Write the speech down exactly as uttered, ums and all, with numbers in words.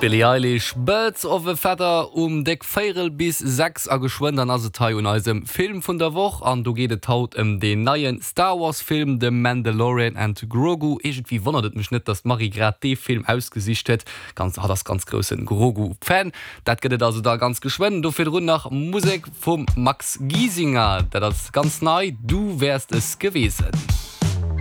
Billie Eilish, Birds of a Feather um Deck Feirel bis sechs a geschwoen an as Teil un eisem Film vun der Woch an du gehtt haut em um den neien Star Wars Film The Mandalorian and Grogu. Egentwie wonnert mech net, dass Marie grad de Film ausgesichtet. Ganz hat das ganz großen Grogu Fan. Dat gehtt also da ganz geschwoen. Du fir run nach Musik vom Max Giesinger, der das ganz nei, du wärst es gewesen.